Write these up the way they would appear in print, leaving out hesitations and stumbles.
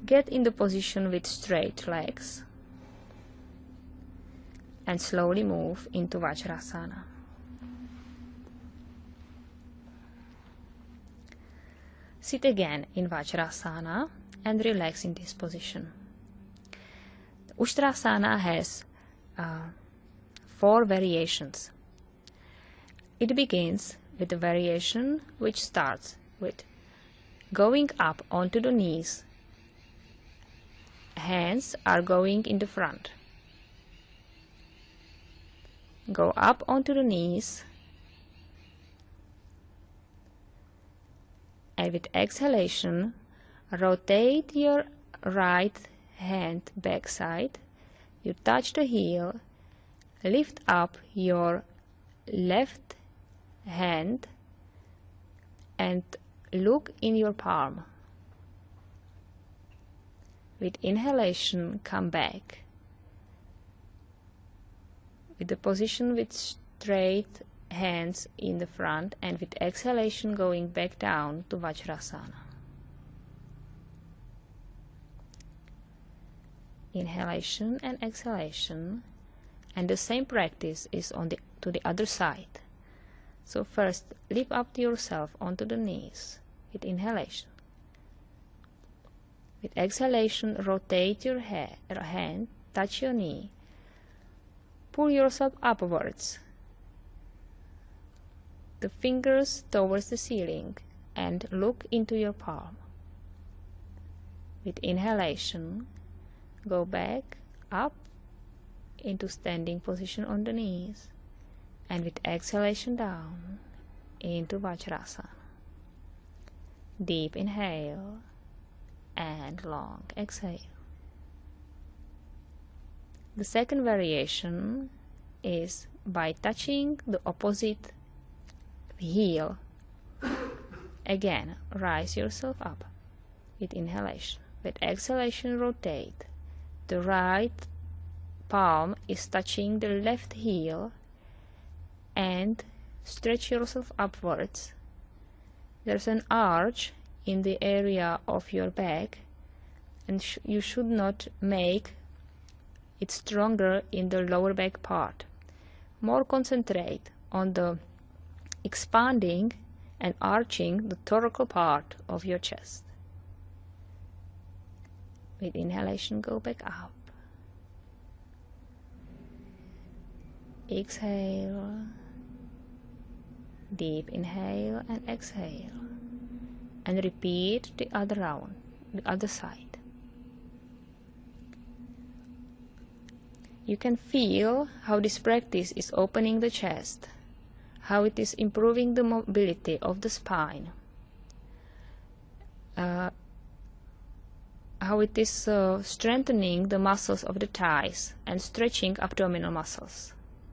Get in the position with straight legs and slowly move into Vajrasana. Sit again in Vajrasana and relax in this position. Ustrasana has 4 variations. It begins with a variation which starts with going up onto the knees. Hands are going in the front. Go up onto the knees, and with exhalation, rotate your right hand backside. You touch the heel, lift up your left hand and look in your palm. With inhalation, come back. With the position with straight hands in the front, and with exhalation going back down to Vajrasana. Inhalation and exhalation, and the same practice is to the other side. So first lift up yourself onto the knees with inhalation. With exhalation, rotate your hand, touch your knee, pull yourself upwards, the fingers towards the ceiling, and look into your palm. With inhalation, go back up into standing position on the knees, and with exhalation down into Vajrasana. Deep inhale and long exhale. The second variation is by touching the opposite heel. Again, rise yourself up with inhalation. With exhalation, rotate. The right palm is touching the left heel and stretch yourself upwards. There's an arch in the area of your back, and you should not make it stronger in the lower back part. More concentrate on the expanding and arching the thoracic part of your chest. With inhalation, go back up. Exhale. Deep inhale and exhale. And repeat the other round, the other side. You can feel how this practice is opening the chest, how it is improving the mobility of the spine, how it is strengthening the muscles of the thighs and stretching abdominal muscles.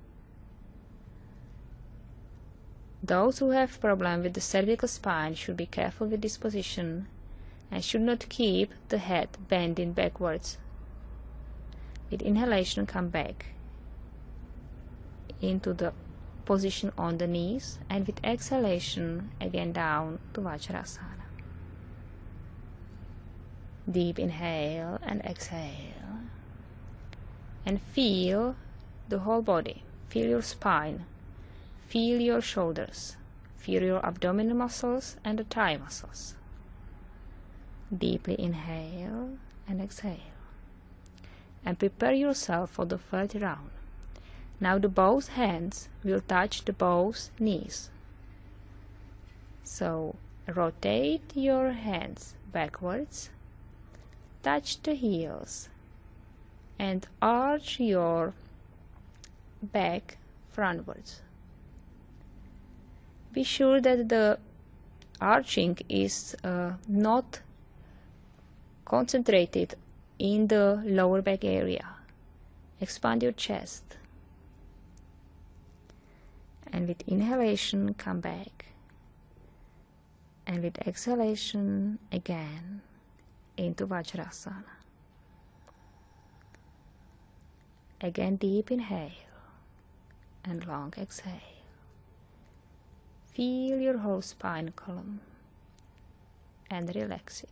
Those who have problem with the cervical spine should be careful with this position and should not keep the head bending backwards. With inhalation, come back into the position on the knees, and with exhalation, again down to Vajrasana. Deep inhale and exhale. And feel the whole body. Feel your spine. Feel your shoulders. Feel your abdominal muscles and the thigh muscles. Deeply inhale and exhale. And prepare yourself for the third round. Now the both hands will touch the both knees. So rotate your hands backwards, touch the heels, and arch your back frontwards. Be sure that the arching is not concentrated in the lower back area. Expand your chest. And with inhalation, come back. And with exhalation, again, into Vajrasana. Again, deep inhale and long exhale. Feel your whole spine column and relax it.